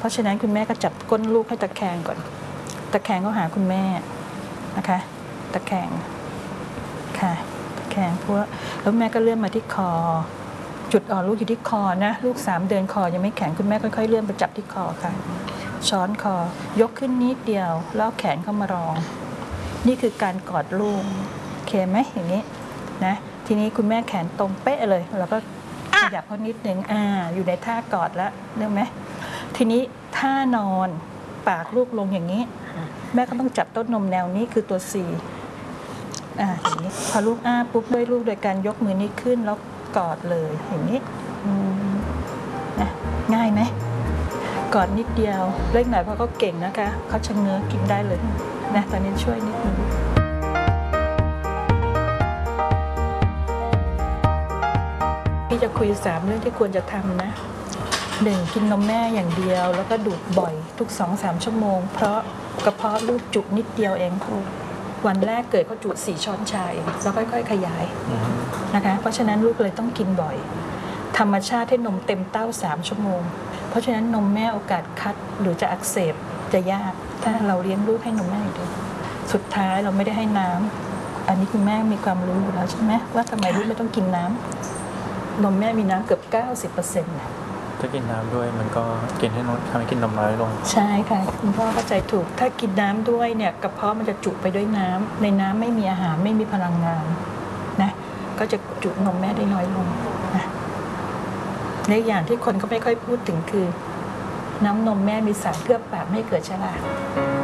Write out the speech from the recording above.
ราะฉะนั้นคุณแม่ก็จับก้นลูกให้ตะแคงก่อนตะแคงก็หาคุณแม่นะคะตะแคงค่ะตะแคงพวกแล้วแม่ก็เลื่อนมาที่คอจุดอ่อนลูกอยู่ที่คอนะลูก3 เดือนคอยังไม่แข็งคุณแม่ค่อยๆเลื่อนไปจับที่คอค่ะช้อนคอยกขึ้นนิดเดียวแล้วแขนเข้ามารองนี่คือการกอดลูกโอเคไหมอย่างนี้นะทีนี้คุณแม่แขนตรงเป๊ะเลยเราก็ขยับเขานิดนึงอยู่ในท่ากอดแล้วเรื่องไหมทีนี้ท่านอนปากลูกลงอย่างนี้แม่ก็ต้องจับต้นนมแนวนี้คือตัว C อย่างนี้พอลูกปุ๊บด้วยลูกโดยการยกมือนี้ขึ้นแล้วกอดเลยอย่างนี้นะง่ายไหมกอดนิดเดียวเล็กหน่อยเพราะเขาเก่งนะคะเขาชะเง้อกินได้เลยนะตอนนี้ช่วยนิดนึงพี่จะคุย3 เรื่องที่ควรจะทำนะ1กินนมแม่อย่างเดียวแล้วก็ดูดบ่อยทุก 2-3 ชั่วโมงเพราะกระเพาะลูกจุนิดเดียวเองวันแรกเกิดเขาจุ4 ช้อนชาแล้วค่อยๆขยายนะคะเพราะฉะนั้นลูกเลยต้องกินบ่อยธรรมชาติให้นมเต็มเต้า3 ชั่วโมงเพราะฉะนั้นนมแม่โอกาสคัดหรือจะอักเสบจะยากถ้าเราเลี้ยงลูกให้นมแม่อย่างเดียวสุดท้ายเราไม่ได้ให้น้ำอันนี้คุณแม่มีความรู้อยู่แล้วใช่ไหมว่าทำไมลูกไม่ต้องกินน้ำนมแม่มีน้ำเกือบ 90% ถ้ากินน้ำด้วยมันก็กินให้ทำให้กินนมน้อยลงใช่ค่ะคุณพ่อเข้าใจถูกถ้ากินน้ำด้วยเนี่ยกระเพาะมันจะจุไปด้วยน้ำในน้ำไม่มีอาหารไม่มีพลังงานนะก็จะจุนมแม่ได้น้อยลงนะในอย่างที่คนก็ไม่ค่อยพูดถึงคือน้ำนมแม่มีสารเคลือบปากไม่ให้เกิดชรา